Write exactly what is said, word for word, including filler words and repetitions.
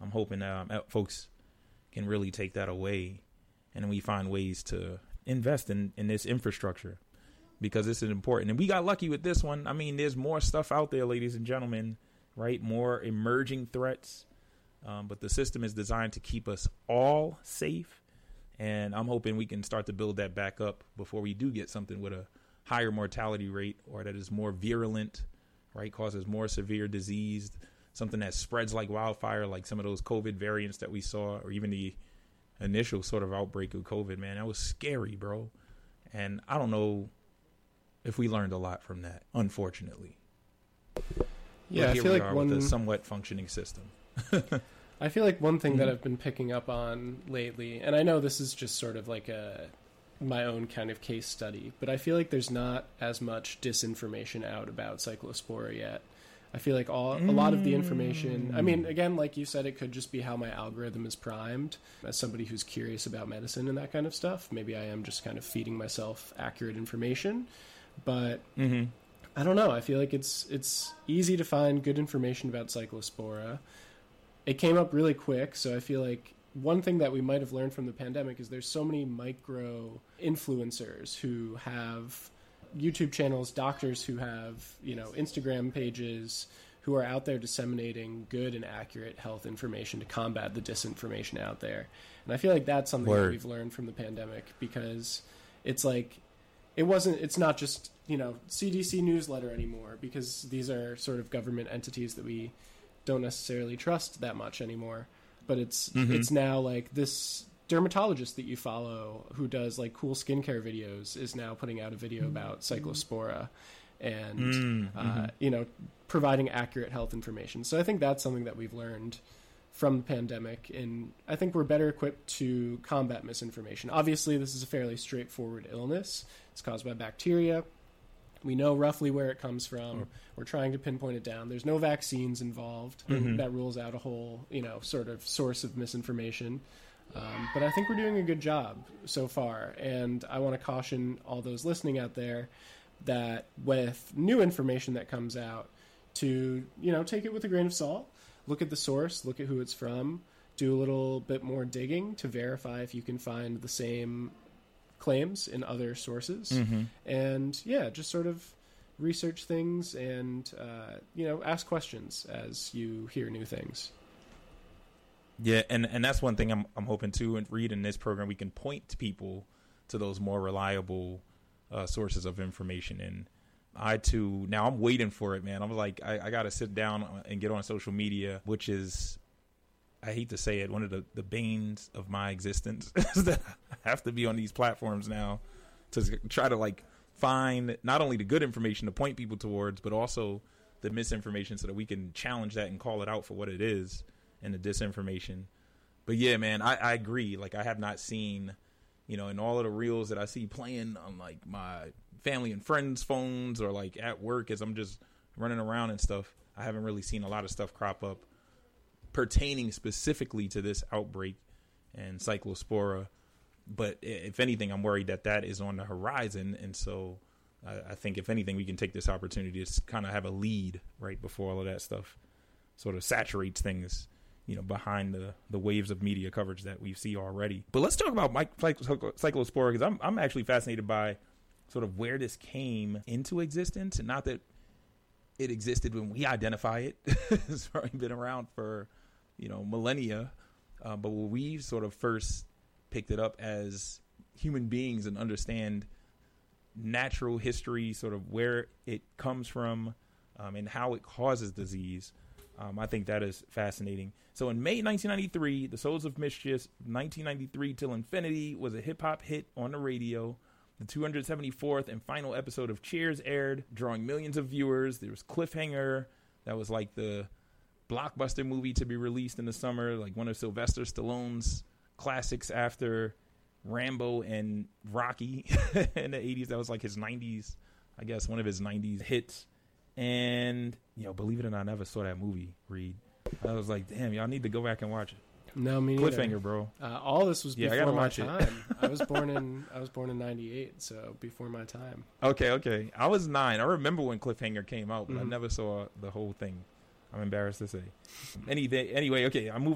I'm hoping um, folks can really take that away, and we find ways to invest in, in this infrastructure, because this is important. And we got lucky with this one. I mean, there's more stuff out there, ladies and gentlemen, right? More emerging threats. Um, but the system is designed to keep us all safe. And I'm hoping we can start to build that back up before we do get something with a higher mortality rate, or that is more virulent, right? Causes more severe disease, something that spreads like wildfire, like some of those COVID variants that we saw, or even the initial sort of outbreak of COVID, man. That was scary, bro. And I don't know if we learned a lot from that, unfortunately. Yeah, but here I feel we like are one with a somewhat functioning system. I feel like one thing Mm-hmm. that I've been picking up on lately, and I know this is just sort of like a my own kind of case study, but I feel like there's not as much disinformation out about Cyclospora yet. I feel like all a lot of the information, I mean, again, like you said, it could just be how my algorithm is primed. As somebody who's curious about medicine and that kind of stuff, maybe I am just kind of feeding myself accurate information. But Mm-hmm. I don't know. I feel like it's it's easy to find good information about Cyclospora. It came up really quick, so I feel like one thing that we might have learned from the pandemic is there's so many micro influencers who have YouTube channels, doctors who have, you know, Instagram pages, who are out there disseminating good and accurate health information to combat the disinformation out there. And I feel like that's something Word. that we've learned from the pandemic, because it's like, it wasn't, it's not just, you know, C D C newsletter anymore, because these are sort of government entities that we don't necessarily trust that much anymore. But it's Mm-hmm. it's now like this dermatologist that you follow who does like cool skincare videos is now putting out a video about Cyclospora and, Mm-hmm. uh, you know, providing accurate health information. So I think that's something that we've learned from the pandemic, and I think we're better equipped to combat misinformation. Obviously, this is a fairly straightforward illness. It's caused by bacteria. We know roughly where it comes from. We're trying to pinpoint it down. There's no vaccines involved. Mm-hmm. And that rules out a whole, you know, sort of source of misinformation. Um, but I think we're doing a good job so far. And I want to caution all those listening out there that with new information that comes out, to, you know, take it with a grain of salt. Look at the source. Look at who it's from. Do a little bit more digging to verify if you can find the same claims in other sources. Mm-hmm. And yeah, just sort of research things and uh, you know, ask questions as you hear new things. Yeah, and, and that's one thing I'm I'm hoping to and read in this program. We can point to people to those more reliable uh, sources of information. And I too, now I'm waiting for it, man. I'm like, I, I got to sit down and get on social media, which is, I hate to say it, one of the, the banes of my existence is that I have to be on these platforms now to try to like find not only the good information to point people towards, but also the misinformation so that we can challenge that and call it out for what it is, and the disinformation. But yeah, man, I, I agree. Like, I have not seen, you know, in all of the reels that I see playing on like my family and friends' phones, or like at work as I'm just running around and stuff, I haven't really seen a lot of stuff crop up pertaining specifically to this outbreak and Cyclospora. But if anything, I'm worried that that is on the horizon. And so I, I think if anything, we can take this opportunity to kind of have a lead right before all of that stuff sort of saturates things, you know, behind the, the waves of media coverage that we see already. But let's talk about Mike, Cyclospora, because I'm, I'm actually fascinated by sort of where this came into existence. And not that it existed when we identify it. It's probably been around for, you know, millennia. Uh, but when we sort of first picked it up as human beings and understand natural history, sort of where it comes from, um, and how it causes disease, um, I think that is fascinating. So in May nineteen ninety-three, The Souls of Mischief, nineteen ninety-three Till Infinity, was a hip-hop hit on the radio. The two hundred seventy-fourth and final episode of Cheers aired, drawing millions of viewers. There was Cliffhanger. That was like the blockbuster movie to be released in the summer, like one of Sylvester Stallone's classics after Rambo and Rocky in the eighties. That was like his nineties, I guess, one of his nineties hits. And, you know, believe it or not, I never saw that movie, Reed. I was like, damn, y'all need to go back and watch it. No, me neither. Cliffhanger, bro. Uh, all this was Yeah, I before gotta my watch it. time. I was born in I was born in ninety-eight, so before my time. Okay, okay. I was nine. I remember when Cliffhanger came out, but Mhm. I never saw the whole thing. I'm embarrassed to say. Any, anyway, okay, I'm moving